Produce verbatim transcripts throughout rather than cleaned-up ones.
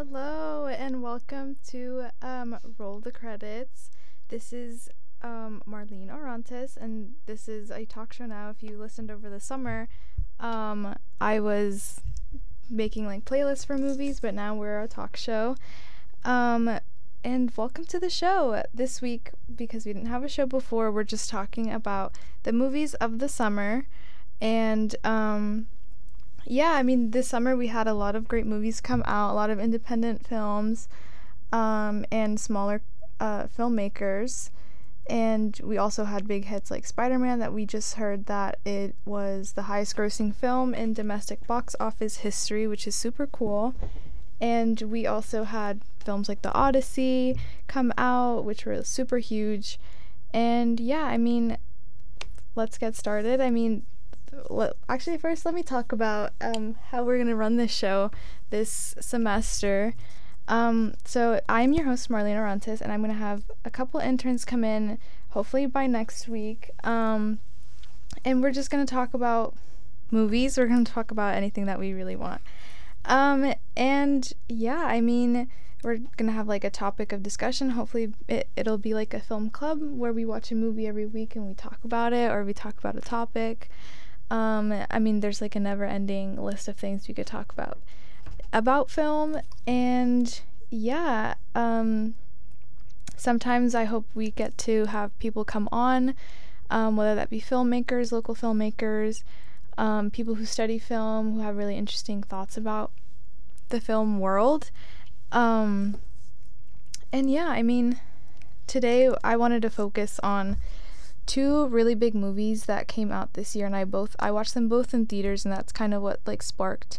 Hello and welcome to um, Roll the Credits. This is um, Marlene Orantes, and this is a talk show now. If you listened over the summer, um, I was making like playlists for movies, but now we're a talk show. Um, and welcome to the show. This week, because we didn't have a show before, we're just talking about the movies of the summer. And um, yeah, I mean, this summer we had a lot of great movies come out, a lot of independent films, um, and smaller uh, filmmakers. And we also had big hits like Spider-Man that we just heard that it was the highest grossing film in domestic box office history, which is super cool. And we also had films like The Odyssey come out, which were super huge. And yeah, I mean, let's get started. I mean, Well, actually, first, let me talk about um, how we're going to run this show this semester. Um, so, I'm your host, Marlene Orantes, and I'm going to have a couple interns come in, hopefully by next week. Um, and we're just going to talk about movies. We're going to talk about anything that we really want. Um, and yeah, I mean, we're going to have like a topic of discussion. Hopefully, it, it'll be like a film club where we watch a movie every week and we talk about it, or we talk about a topic. Um, I mean, there's like a never-ending list of things we could talk about about film, and yeah, um, sometimes I hope we get to have people come on, um, whether that be filmmakers, local filmmakers, um, people who study film, who have really interesting thoughts about the film world, um, and yeah, I mean, today I wanted to focus on two really big movies that came out this year, and I both I watched them both in theaters, and that's kind of what like sparked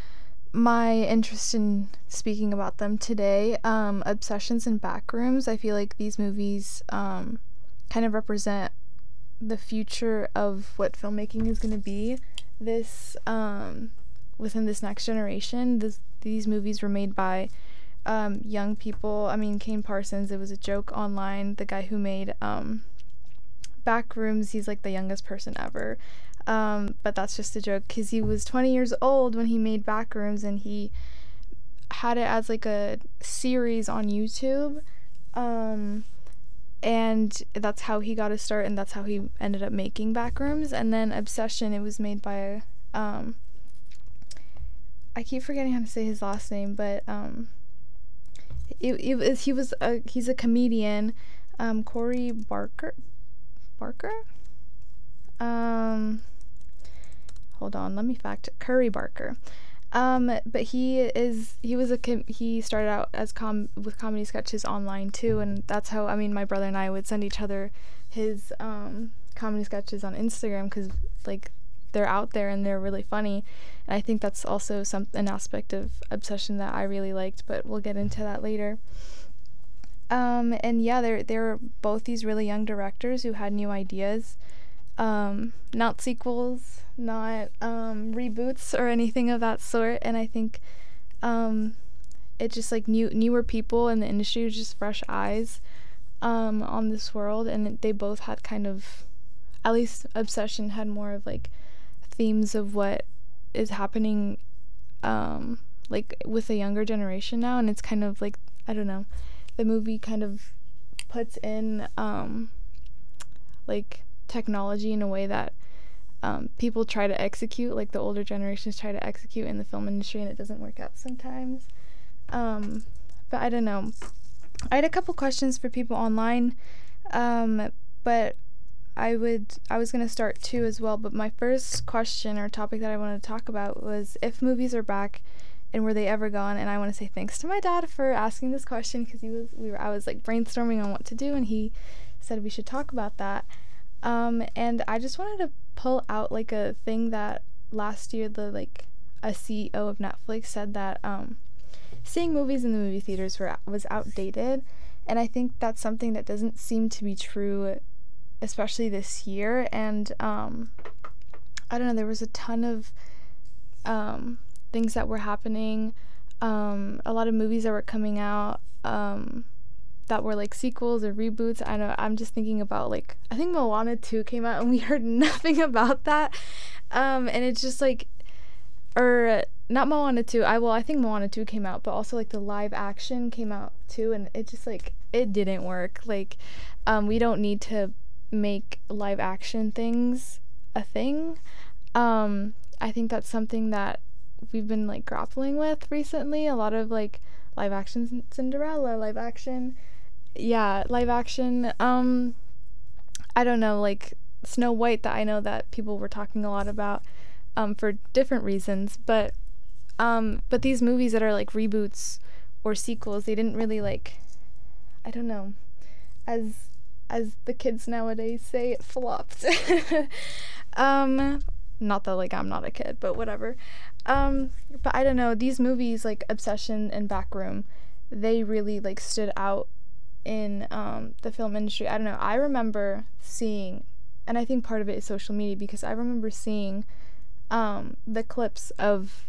my interest in speaking about them today. um Obsessions and Backrooms. I feel like these movies um kind of represent the future of what filmmaking is going to be this um within this next generation. This, these movies were made by um young people. I mean, Kane Parsons, it was a joke online, the guy who made um Backrooms, he's like the youngest person ever, um, but that's just a joke because he was twenty years old when he made Backrooms, and he had it as like a series on YouTube, um, and that's how he got a start, and that's how he ended up making Backrooms. And then Obsession, it was made by um, I keep forgetting how to say his last name, but um, it, it was he was a he's a comedian, um, Corey Barker. Barker? Um, hold on, let me fact Curry Barker. Um, but he is, he was a, com- he started out as com, with comedy sketches online too, and that's how, I mean, my brother and I would send each other his, um, comedy sketches on Instagram, because, like, they're out there and they're really funny, and I think that's also some, an aspect of Obsession that I really liked, but we'll get into that later. Um, and yeah, they're, they're both these really young directors who had new ideas, um, not sequels, not, um, reboots or anything of that sort, and I think, um, it's just, like, new, newer people in the industry, just fresh eyes, um, on this world, and they both had kind of, at least Obsession had more of, like, themes of what is happening, um, like, with the younger generation now, and it's kind of, like, I don't know, the movie kind of puts in, um, like, technology in a way that, um, people try to execute, like the older generations try to execute in the film industry, and it doesn't work out sometimes. Um, but I don't know. I had a couple questions for people online, um, but I would, I was going to start two as well, but my first question or topic that I wanted to talk about was if movies are back, and were they ever gone? And I want to say thanks to my dad for asking this question, because he was we were I was like brainstorming on what to do, and he said we should talk about that. Um, and I just wanted to pull out like a thing that last year the like a C E O of Netflix said that um, seeing movies in the movie theaters were was outdated, and I think that's something that doesn't seem to be true, especially this year. And um, I don't know, there was a ton of um, things that were happening, um, a lot of movies that were coming out, um, that were like sequels or reboots. I know, I'm just thinking about like, I think Moana two came out and we heard nothing about that, um, and it's just like, or not Moana two. I well, I think Moana two came out, but also like the live action came out too, and it just like it didn't work. Like, um, we don't need to make live action things a thing. Um, I think that's something that we've been like grappling with recently. A lot of like live action Cinderella, live action, yeah, live action. Um, I don't know, like Snow White, that I know that people were talking a lot about, um, for different reasons, but um, but these movies that are like reboots or sequels, they didn't really like, I don't know, as as the kids nowadays say, it flopped. um, not that like I'm not a kid, but whatever. Um, but I don't know, these movies like Obsession and Backroom, they really like stood out in um, the film industry. I don't know, I remember seeing, and I think part of it is social media, because I remember seeing um, the clips of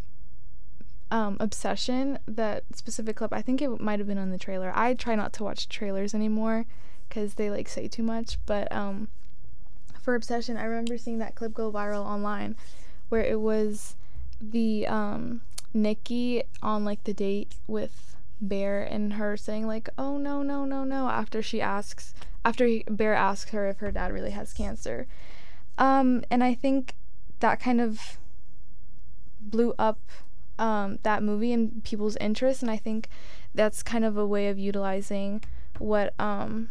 um, Obsession, that specific clip. I think it might have been on the trailer. I try not to watch trailers anymore because they like say too much, but um, for Obsession, I remember seeing that clip go viral online where it was the um, Nikki on like the date with Bear, and her saying like, oh no no no no, after she asks after he, Bear asks her if her dad really has cancer. Um, and I think that kind of blew up um, that movie and people's interest, and I think that's kind of a way of utilizing what um,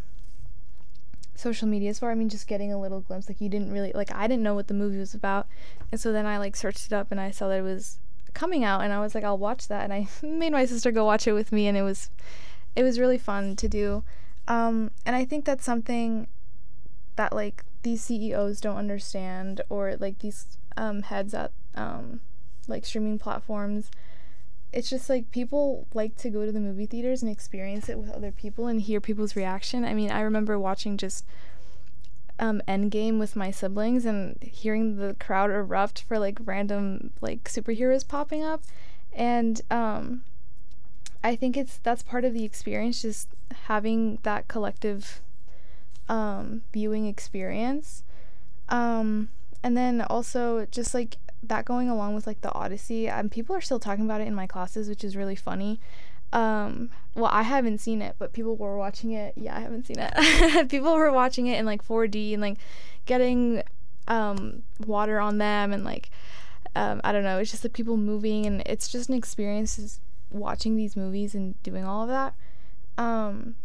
social media is for. I mean, just getting a little glimpse. Like, you didn't really, like, I didn't know what the movie was about, and so then I like searched it up and I saw that it was coming out, and I was like, I'll watch that, and I made my sister go watch it with me, and it was it was really fun to do. Um, and I think that's something that like these C E Os don't understand, or like these um, heads at um, like streaming platforms. It's just like people like to go to the movie theaters and experience it with other people and hear people's reaction. I mean, I remember watching just um, Endgame with my siblings and hearing the crowd erupt for like random like superheroes popping up, and um, I think it's that's part of the experience, just having that collective um, viewing experience, um, and then also just like that going along with like the Odyssey. Um, people are still talking about it in my classes, which is really funny. Um, well, I haven't seen it, but people were watching it. Yeah, I haven't seen it. People were watching it in like four D and like getting um, water on them, and like um, I don't know. It's just the people moving, and it's just an experience just watching these movies and doing all of that. Um,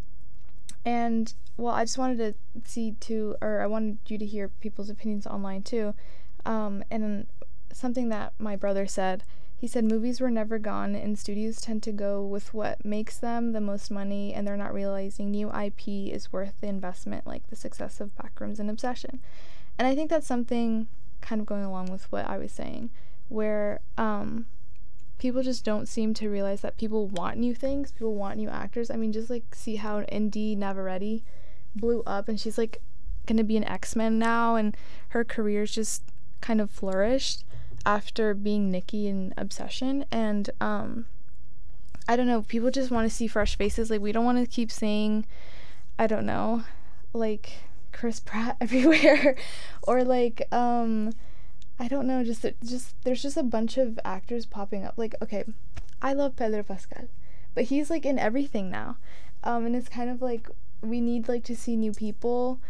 and well, I just wanted to see too, or I wanted you to hear people's opinions online too. Um, and something that my brother said. He said movies were never gone, and studios tend to go with what makes them the most money, and they're not realizing new I P is worth the investment, like the success of Backrooms and Obsession. And I think that's something kind of going along with what I was saying, where um, people just don't seem to realize that people want new things, people want new actors. I mean, just like see how Indy Navarrete blew up, and she's like gonna be an X-Men now, and her career's just kind of flourished after being Nikki in Obsession. And um I don't know, people just want to see fresh faces. Like, we don't want to keep saying, I don't know, like Chris Pratt everywhere or like um I don't know, just just there's just a bunch of actors popping up. Like, okay, I love Pedro Pascal, but he's like in everything now, um and it's kind of like we need like to see new people.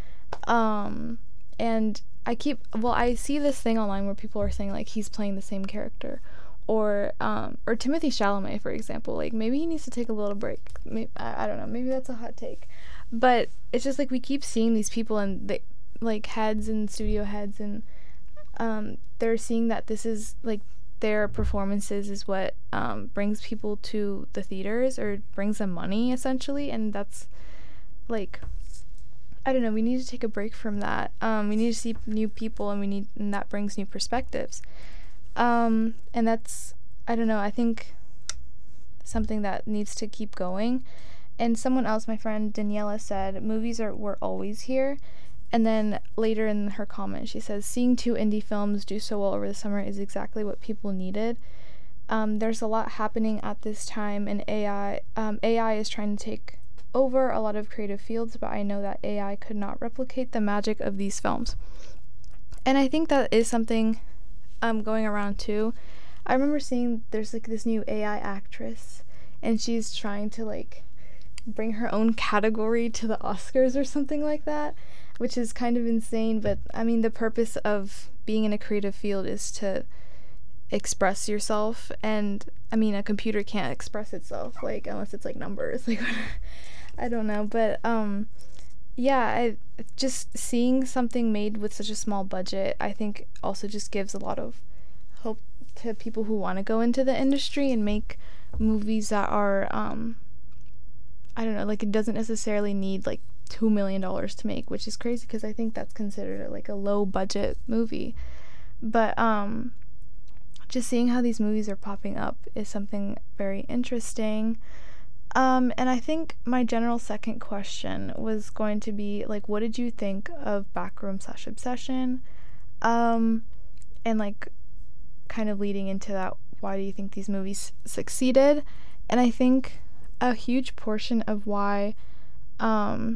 um and I keep, well, I see this thing online where people are saying, like, he's playing the same character. Or, um, or Timothy Chalamet, for example. Like, maybe he needs to take a little break. Maybe, I, I don't know. Maybe that's a hot take. But it's just, like, we keep seeing these people, and, they, like, heads and studio heads, and um, they're seeing that this is, like, their performances is what um, brings people to the theaters, or brings them money, essentially. And that's, like, I don't know, we need to take a break from that. Um, we need to see new people, and we need, and that brings new perspectives. Um, and that's, I don't know, I think something that needs to keep going. And someone else, my friend Daniela, said movies are were always here. And then later in her comment, she says, seeing two indie films do so well over the summer is exactly what people needed. Um, there's a lot happening at this time, and A I, um, A I is trying to take over a lot of creative fields, but I know that A I could not replicate the magic of these films. And I think that is something um going around too. I remember seeing there's like this new A I actress, and she's trying to like bring her own category to the Oscars or something like that, which is kind of insane. But I mean, the purpose of being in a creative field is to express yourself, and I mean, a computer can't express itself, like, unless it's like numbers, like I don't know. But um yeah, I just seeing something made with such a small budget, I think also just gives a lot of hope to people who want to go into the industry and make movies that are um I don't know, like, it doesn't necessarily need like two million dollars to make, which is crazy because I think that's considered like a low budget movie. But um just seeing how these movies are popping up is something very interesting. Um, and I think my general second question was going to be, like, what did you think of Backroom slash Obsession? Um, and, like, kind of leading into that, why do you think these movies succeeded? And I think a huge portion of why um,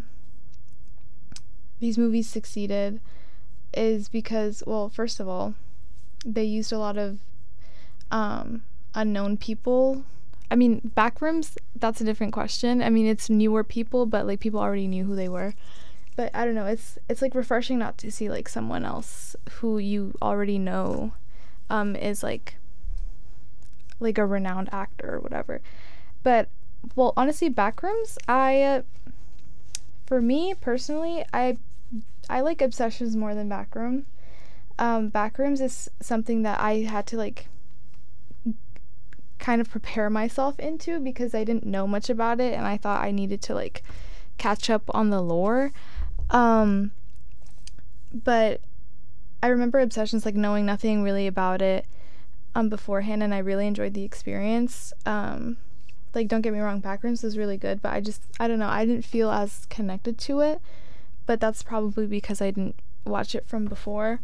these movies succeeded is because, well, first of all, they used a lot of um unknown people. I mean, Backrooms, that's a different question. I mean, it's newer people, but like people already knew who they were. But I don't know, it's it's like refreshing not to see like someone else who you already know um is like like a renowned actor or whatever. But well, honestly, Backrooms, I uh, for me personally, I I like Obsessions more than Backroom. Um Backrooms is something that I had to like kind of prepare myself into because I didn't know much about it, and I thought I needed to like catch up on the lore. Um but I remember Obsessions like knowing nothing really about it um beforehand, and I really enjoyed the experience. Um like, don't get me wrong, Backrooms was really good, but I just I don't know, I didn't feel as connected to it, but that's probably because I didn't watch it from before.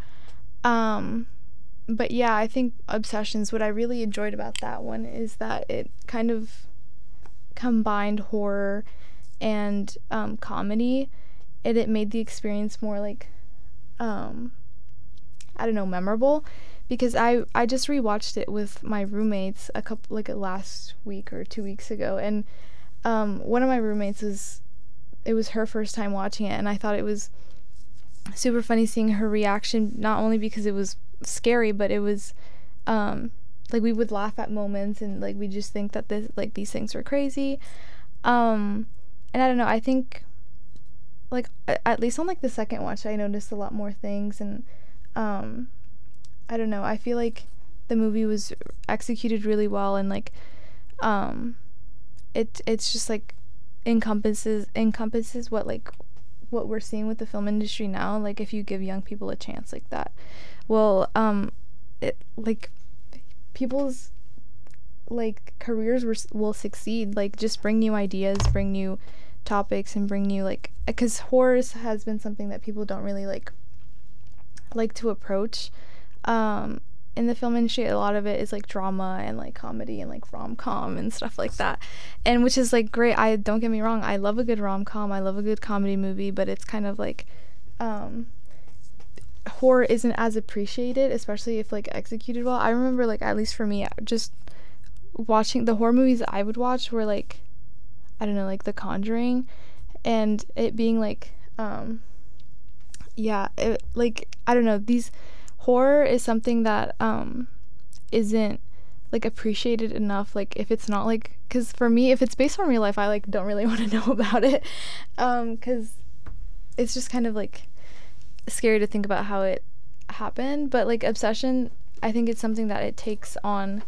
Um But yeah, I think Obsessions, what I really enjoyed about that one is that it kind of combined horror and um, comedy, and it made the experience more like, um, I don't know, memorable. Because I, I just rewatched it with my roommates a couple, like last week or two weeks ago, and um, one of my roommates was, it was her first time watching it, and I thought it was super funny seeing her reaction, not only because it was scary, but it was um like we would laugh at moments, and like we just think that this like these things were crazy. Um and I don't know, I think like at least on like the second watch I noticed a lot more things, and um I don't know, I feel like the movie was executed really well, and like um it it's just like encompasses encompasses what like what we're seeing with the film industry now, like if you give young people a chance like that. Well, um, it, like, people's, like, careers were, will succeed. Like, just bring new ideas, bring new topics, and bring new, like, because horror has been something that people don't really, like, like to approach. Um, in the film industry, a lot of it is, like, drama and, like, comedy and, like, rom-com and stuff like that. And which is, like, great. I, don't get me wrong, I love a good rom-com, I love a good comedy movie, but it's kind of, like, um... horror isn't as appreciated, especially if like executed well. I remember, like, at least for me, just watching the horror movies I would watch were like, I don't know, like The Conjuring, and it being like um yeah it, like I don't know, these horror is something that um isn't like appreciated enough, like if it's not like, because for me, if it's based on real life, I like don't really want to know about it, um because it's just kind of like scary to think about how it happened. But like Obsession, I think it's something that it takes on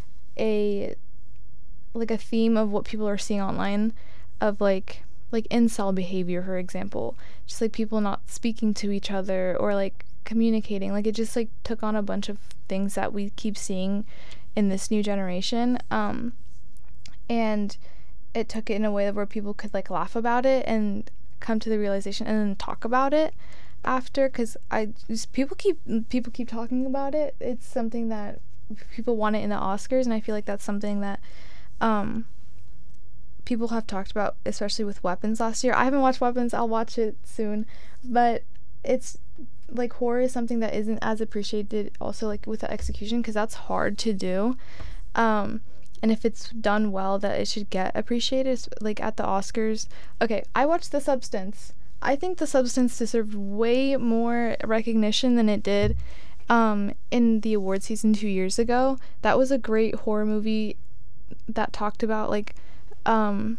a like a theme of what people are seeing online, of like like incel behavior, for example, just like people not speaking to each other or like communicating. Like it just like took on a bunch of things that we keep seeing in this new generation, um and it took it in a way where people could like laugh about it and come to the realization and then talk about it after, because I just people keep people keep talking about it. It's something that people want it in the Oscars, and I feel like that's something that um people have talked about, especially with Weapons last year. I haven't watched Weapons, I'll watch it soon, but it's like horror is something that isn't as appreciated also like with the execution, because that's hard to do. Um and if it's done well, that it should get appreciated, like at the Oscars. Okay, I watched The Substance. I think The Substance deserved way more recognition than it did um in the award season two years ago. That was a great horror movie that talked about like um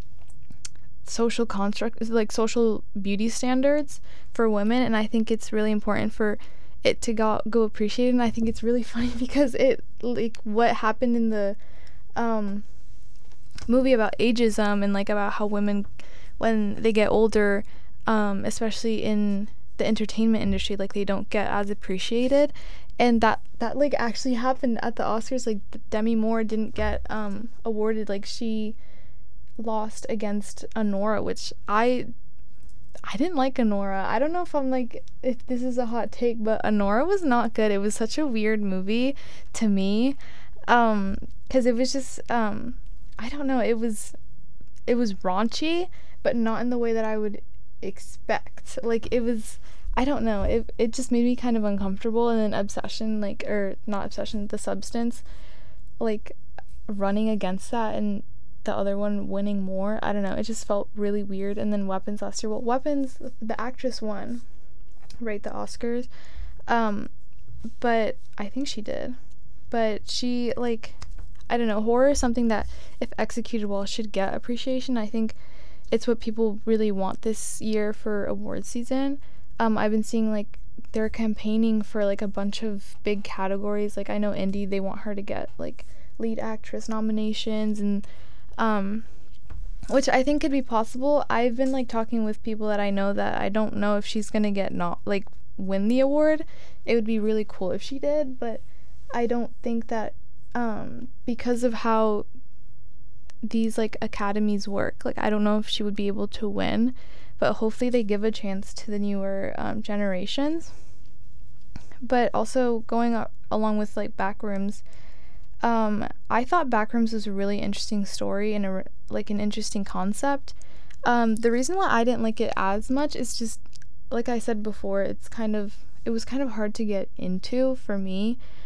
social construct, like social beauty standards for women, and I think it's really important for it to go, go appreciated. And I think it's really funny because it like what happened in the um movie about ageism and like about how women when they get older, um especially in the entertainment industry, like they don't get as appreciated, and that that like actually happened at the Oscars. Like Demi Moore didn't get um awarded, like she lost against Anora, which I I didn't like Anora. I don't know if I'm like if this is a hot take, but Anora was not good. It was such a weird movie to me, um because it was just um I don't know, it was it was raunchy, but not in the way that I would expect. Like it was, I don't know, it it just made me kind of uncomfortable. And then Obsession, like, or not Obsession, The Substance, like running against that and the other one winning more, I don't know, it just felt really weird. And then Weapons last year, well, Weapons, the actress won, right, the Oscars, um but I think she did, but she, like, I don't know, horror is something that if executed well should get appreciation. I think it's what people really want this year for award season. um I've been seeing like they're campaigning for like a bunch of big categories. Like I know Indy, they want her to get like lead actress nominations, and um which I think could be possible. I've been like talking with people that I know that I don't know if she's gonna get not like win the award. It would be really cool if she did, but I don't think that um because of how these like academies work, like I don't know if she would be able to win, but hopefully they give a chance to the newer um, generations. But also going up along with like Backrooms, um I thought Backrooms was a really interesting story and a like an interesting concept. Um the reason why I didn't like it as much is just like I said before, it's kind of it was kind of hard to get into for me.